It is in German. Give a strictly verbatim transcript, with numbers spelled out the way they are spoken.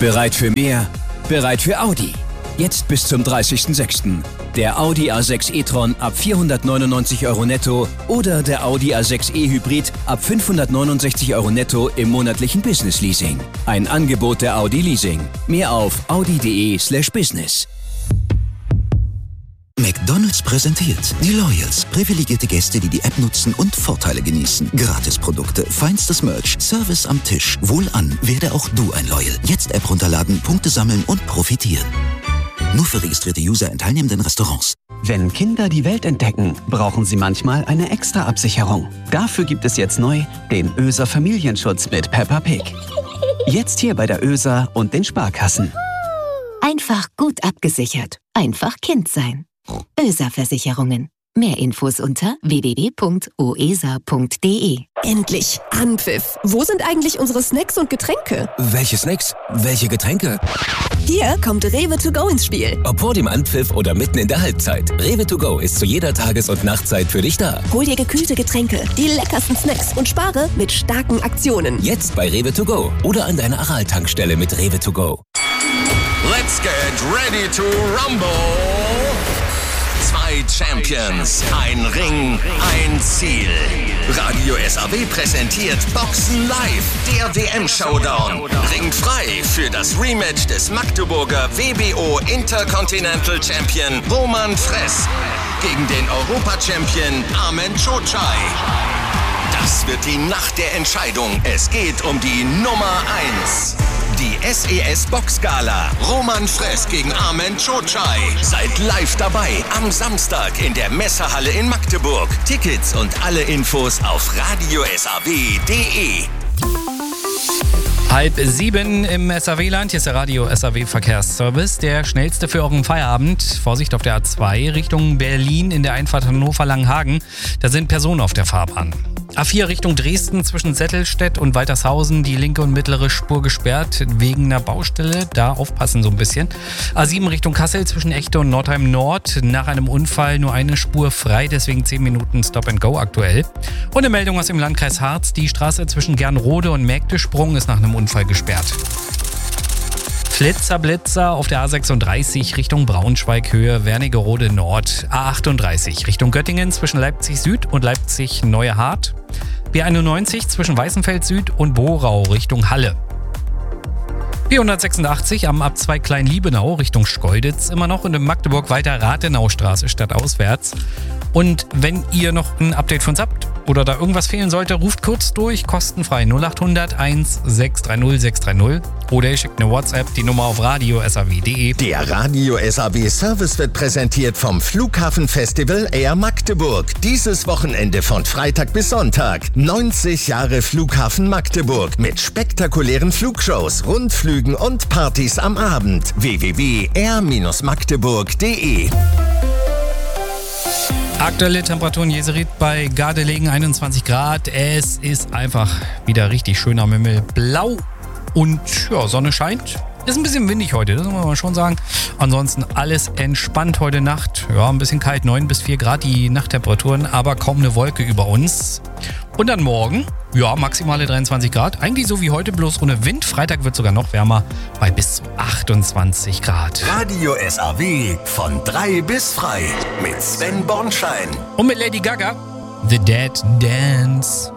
Bereit für mehr? Bereit für Audi. Jetzt bis zum dreißigsten sechsten Der Audi A sechs e-tron ab vierhundertneunundneunzig Euro netto oder der Audi A sechs e-Hybrid ab fünfhundertneunundsechzig Euro netto im monatlichen Business-Leasing. Ein Angebot der Audi Leasing. Mehr auf audi.de slash business. McDonald's präsentiert die Loyals. Privilegierte Gäste, die die App nutzen und Vorteile genießen. Gratisprodukte, feinstes Merch, Service am Tisch. Wohlan, werde auch du ein Loyal. Jetzt App runterladen, Punkte sammeln und profitieren. Nur für registrierte User in teilnehmenden Restaurants. Wenn Kinder die Welt entdecken, brauchen sie manchmal eine extra Absicherung. Dafür gibt es jetzt neu den Öser Familienschutz mit Peppa Pig. Jetzt hier bei der Öser und den Sparkassen. Einfach gut abgesichert. Einfach Kind sein. Öser Versicherungen. Mehr Infos unter w w w punkt o e s a punkt d e. Endlich Anpfiff. Wo sind eigentlich unsere Snacks und Getränke? Welche Snacks? Welche Getränke? Hier kommt Rewe to go ins Spiel. Ob vor dem Anpfiff oder mitten in der Halbzeit. Rewe to go ist zu jeder Tages- und Nachtzeit für dich da. Hol dir gekühlte Getränke, die leckersten Snacks und spare mit starken Aktionen. Jetzt bei Rewe to go oder an deiner Aral-Tankstelle mit Rewe to go. Let's get ready to rumble. Zwei Champions, ein Ring, ein Ziel. Radio S A W präsentiert Boxen Live, der W M-Showdown. Ringt frei für das Rematch des Magdeburger W B O Intercontinental Champion Roman Fress gegen den Europa-Champion Armen Cocai. Das wird die Nacht der Entscheidung. Es geht um die Nummer eins. Die S E S Boxgala. Roman Fress gegen Armen Cocai. Seid live dabei am Samstag in der Messehalle in Magdeburg. Tickets und alle Infos auf radio s a w punkt d e. Halb sieben im S A W-Land. Hier ist der Radio S A W Verkehrsservice. Der schnellste für euren Feierabend. Vorsicht auf der A zwei Richtung Berlin in der Einfahrt Hannover-Langenhagen. Da sind Personen auf der Fahrbahn. A vier Richtung Dresden zwischen Settelstedt und Waltershausen, die linke und mittlere Spur gesperrt wegen einer Baustelle. Da aufpassen so ein bisschen. A sieben Richtung Kassel zwischen Echte und Nordheim Nord. Nach einem Unfall nur eine Spur frei, deswegen zehn Minuten Stop and Go aktuell. Und eine Meldung aus dem Landkreis Harz. Die Straße zwischen Gernrode und Mägdesprung ist nach einem Unfall gesperrt. Flitzer, Blitzer auf der A sechsunddreißig Richtung Braunschweig, Höhe Wernigerode Nord. A achtunddreißig Richtung Göttingen zwischen Leipzig Süd und Leipzig Neue Hart. B einundneunzig zwischen Weißenfeld Süd und Borau Richtung Halle. B hundertsechsundachtzig am Abzweig Klein-Liebenau Richtung Schkeuditz immer noch und in Magdeburg weiter Rathenaustraße stadtauswärts. Und wenn ihr noch ein Update für uns habt oder da irgendwas fehlen sollte, ruft kurz durch, kostenfrei null achthundert eins sechs drei null sechs drei null oder ihr schickt eine WhatsApp, die Nummer auf radio s a w punkt d e. Der Radio S A W Service wird präsentiert vom Flughafenfestival Air Magdeburg. Dieses Wochenende von Freitag bis Sonntag. neunzig Jahre Flughafen Magdeburg mit spektakulären Flugshows, Rundflügen und Partys am Abend. w w w punkt air magdeburg punkt d e. Aktuelle Temperaturen Jeserit bei Gardelegen einundzwanzig Grad. Es ist einfach wieder richtig schön am Himmel. Blau und ja, Sonne scheint. Ist ein bisschen windig heute, das muss man mal schon sagen. Ansonsten alles entspannt heute Nacht. Ja, ein bisschen kalt, neun bis vier Grad die Nachttemperaturen, aber kaum eine Wolke über uns. Und dann morgen, ja, maximale dreiundzwanzig Grad. Eigentlich so wie heute, bloß ohne Wind. Freitag wird sogar noch wärmer bei bis zu achtundzwanzig Grad. Radio S A W von drei bis frei mit Sven Bornschein. Und mit Lady Gaga, The Dead Dance.